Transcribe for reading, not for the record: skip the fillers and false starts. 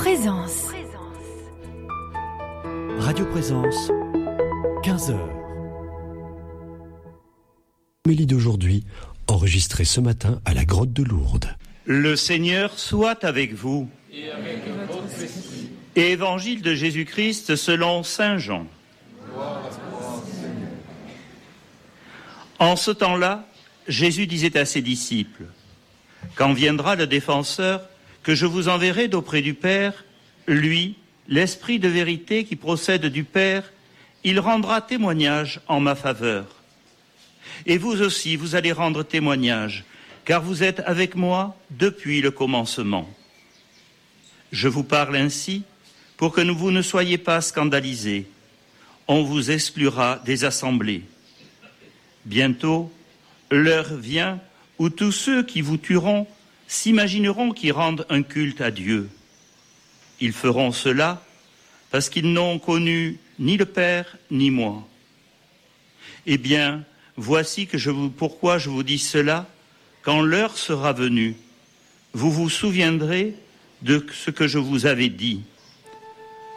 Présence. Radio Présence, 15h. Homélie d'aujourd'hui, enregistrée ce matin à la grotte de Lourdes. Le Seigneur soit avec vous. Et avec votre esprit. Évangile de Jésus-Christ selon saint Jean. Gloire à toi, Seigneur. En ce temps-là, Jésus disait à ses disciples : quand viendra le défenseur que je vous enverrai d'auprès du Père, lui, l'Esprit de vérité qui procède du Père, il rendra témoignage en ma faveur. Et vous aussi, vous allez rendre témoignage, car vous êtes avec moi depuis le commencement. Je vous parle ainsi pour que vous ne soyez pas scandalisés. On vous exclura des assemblées. Bientôt, l'heure vient où tous ceux qui vous tueront s'imagineront qu'ils rendent un culte à Dieu. Ils feront cela parce qu'ils n'ont connu ni le Père ni moi. Eh bien, voici pourquoi je vous dis cela. Quand l'heure sera venue, vous vous souviendrez de ce que je vous avais dit.